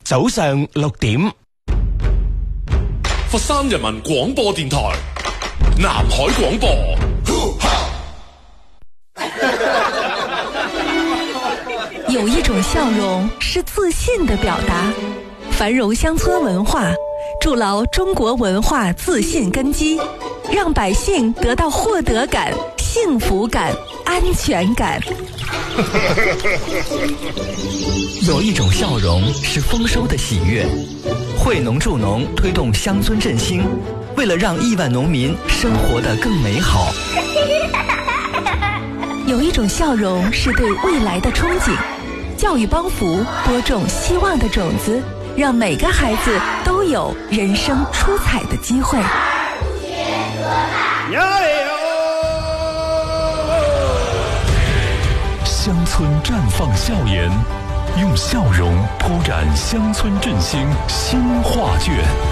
早上6點， 佛山人民廣播電台南海廣播。 有一種笑容是自信的表達，繁榮鄉村文化，築牢中國文化自信根基，讓百姓得到獲得感、幸福感、安全感。 有一種笑容是豐收的喜悅，惠農助農推動鄉村振興，為了讓億萬農民生活得更美好。 有一種笑容是對未來的憧憬，教育幫扶播種希望的種子，讓每個孩子都有人生出彩的機會。 鄉村綻放笑顏，用笑容鋪展鄉村振興新畫卷。